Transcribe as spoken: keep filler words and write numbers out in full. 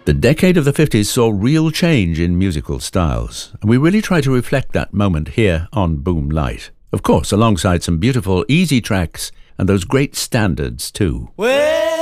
The decade of the fifties saw real change in musical styles, and we really try to reflect that moment here on Boom Light. Of course, alongside some beautiful, easy tracks and those great standards too. Well